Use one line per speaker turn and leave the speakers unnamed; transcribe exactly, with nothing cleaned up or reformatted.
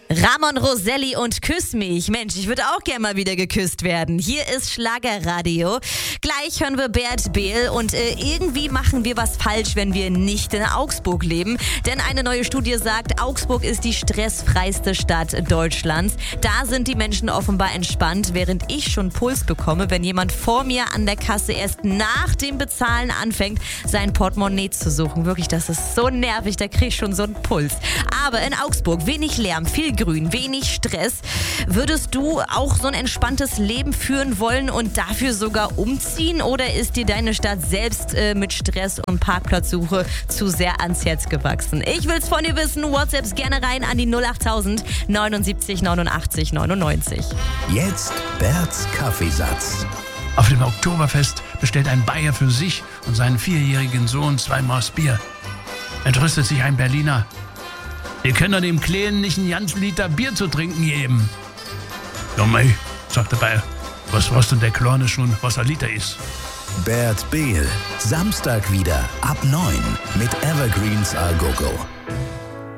Ramon Roselli und Küss mich. Mensch, ich würde auch gerne mal wieder geküsst werden. Hier ist Schlagerradio. Gleich hören wir Bert Behl und äh, irgendwie machen wir was falsch, wenn wir nicht in Augsburg leben. Denn eine neue Studie sagt, Augsburg ist die stressfreiste Stadt Deutschlands. Da sind die Menschen offenbar entspannt, während ich schon Puls bekomme, wenn jemand vor mir an der Kasse erst nach dem Bezahlen anfängt, sein Portemonnaie zu suchen. Wirklich, das ist so nervig, da kriege ich schon so einen Puls. Aber in Augsburg wenig Lärm, viel Grün, wenig Stress. Würdest du auch so ein entspanntes Leben führen wollen und dafür sogar umziehen? Oder ist dir deine Stadt selbst äh, mit Stress und Parkplatzsuche zu sehr ans Herz gewachsen? Ich will's von dir wissen. WhatsApps gerne rein an die null achttausend neunundsiebzig neunundachtzig neunundneunzig.
Jetzt Berts Kaffeesatz.
Auf dem Oktoberfest bestellt ein Bayer für sich und seinen vierjährigen Sohn zwei Maß Bier. Entrüstet sich ein Berliner. Wir können doch dem Kleinen nicht einen ganzen Liter Bier zu trinken geben. Ja, mei, sagt der Bayer. Was weiß denn der Kleine schon, was ein Liter ist?
Bert Behl, Samstag wieder ab neun mit Evergreens A Go Go.